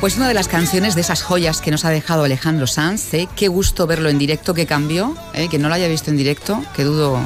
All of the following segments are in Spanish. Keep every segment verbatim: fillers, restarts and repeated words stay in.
Pues una de las canciones de esas joyas que nos ha dejado Alejandro Sanz, ¿eh? Qué gusto verlo en directo, qué cambio, ¿eh? Que no lo haya visto en directo, que dudo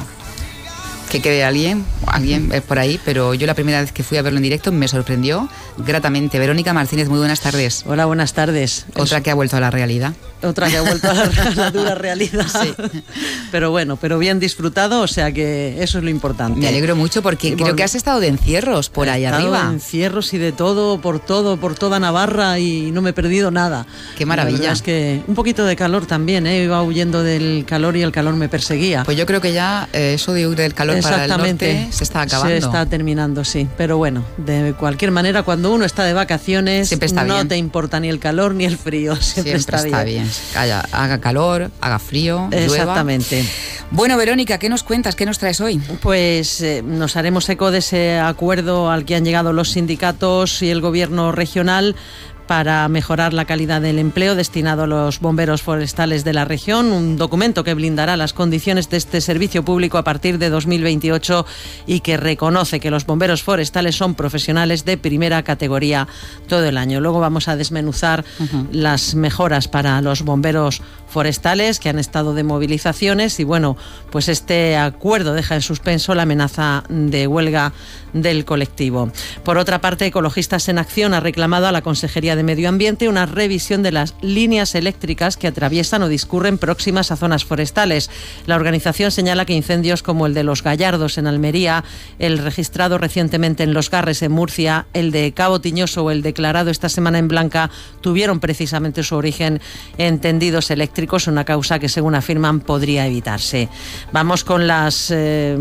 que quede alguien, alguien eh, por ahí, pero yo la primera vez que fui a verlo en directo me sorprendió gratamente. Verónica Martínez, muy buenas tardes. Hola, buenas tardes. Otra es... que ha vuelto a la realidad. Otra que ha vuelto a la, a la dura realidad. Sí. Pero bueno, pero bien disfrutado, o sea que eso es lo importante. Me alegro mucho porque y creo por... que has estado de encierros por ahí arriba. De encierros y de todo, por todo, por toda Navarra y no me he perdido nada. Qué maravilla. La es que un poquito de calor también, ¿eh? Iba huyendo del calor y el calor me perseguía. Pues yo creo que ya eh, eso de huir del calor para el norte se está acabando. Se está terminando, sí. Pero bueno, de cualquier manera, cuando uno está de vacaciones, siempre está no bien. te importa ni el calor ni el frío. Siempre, siempre está, está bien. bien. Haya, haga calor, haga frío, exactamente. Llueva. Bueno, Verónica, ¿qué nos cuentas? ¿Qué nos traes hoy? Pues eh, nos haremos eco de ese acuerdo al que han llegado los sindicatos y el gobierno regional para mejorar la calidad del empleo destinado a los bomberos forestales de la región, un documento que blindará las condiciones de este servicio público a partir de dos mil veintiocho y que reconoce que los bomberos forestales son profesionales de primera categoría todo el año. Luego vamos a desmenuzar uh-huh. las mejoras para los bomberos forestales que han estado de movilizaciones y bueno, pues este acuerdo deja en suspenso la amenaza de huelga del colectivo. Por otra parte, Ecologistas en Acción ha reclamado a la Consejería de Medio Ambiente una revisión de las líneas eléctricas que atraviesan o discurren próximas a zonas forestales. La organización señala que incendios como el de Los Gallardos en Almería, el registrado recientemente en Los Garres en Murcia, el de Cabo Tiñoso o el declarado esta semana en Blanca tuvieron precisamente su origen en tendidos eléctricos, una causa que según afirman podría evitarse. Vamos con las, eh,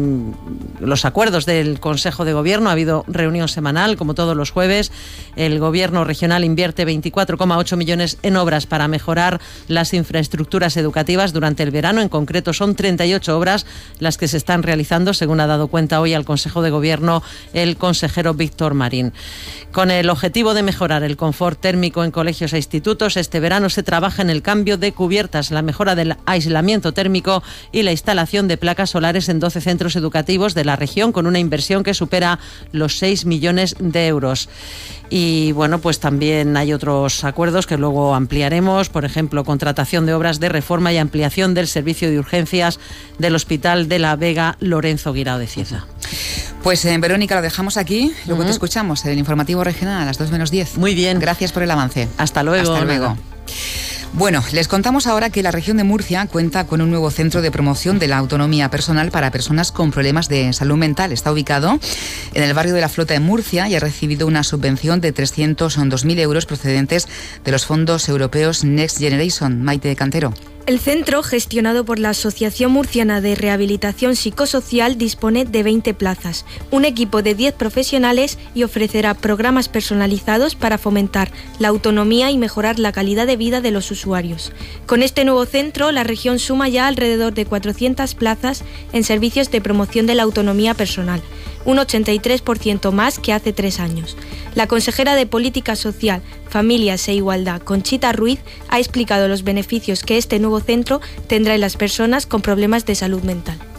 los acuerdos del Consejo de Gobierno. Ha habido reunión semanal como todos los jueves. El Gobierno regional invierte veinticuatro coma ocho millones en obras para mejorar las infraestructuras educativas durante el verano. En concreto son treinta y ocho obras las que se están realizando, según ha dado cuenta hoy al Consejo de Gobierno el consejero Víctor Marín. Con el objetivo de mejorar el confort térmico en colegios e institutos, este verano se trabaja en el cambio de cubiertas, la mejora del aislamiento térmico y la instalación de placas solares en doce centros educativos de la región, con una inversión que supera los seis millones de euros. Y bueno, pues también hay otros acuerdos que luego ampliaremos, por ejemplo, contratación de obras de reforma y ampliación del servicio de urgencias del Hospital de la Vega Lorenzo Guirao de Cieza. Pues eh, Verónica, lo dejamos aquí, luego uh-huh. te escuchamos en el informativo regional a las dos menos diez. Muy bien. Gracias por el avance. Hasta luego. Hasta luego. Bueno, les contamos ahora que la región de Murcia cuenta con un nuevo centro de promoción de la autonomía personal para personas con problemas de salud mental. Está ubicado en el barrio de La Flota de Murcia y ha recibido una subvención de trescientos dos mil euros procedentes de los fondos europeos Next Generation. Maite Cantero. El centro, gestionado por la Asociación Murciana de Rehabilitación Psicosocial, dispone de veinte plazas, un equipo de diez profesionales y ofrecerá programas personalizados para fomentar la autonomía y mejorar la calidad de vida de los usuarios. Con este nuevo centro, la región suma ya alrededor de cuatrocientas plazas en servicios de promoción de la autonomía personal, un ochenta y tres por ciento más que hace tres años. La consejera de Política Social, Familias e Igualdad, Conchita Ruiz, ha explicado los beneficios que este nuevo centro tendrá en las personas con problemas de salud mental.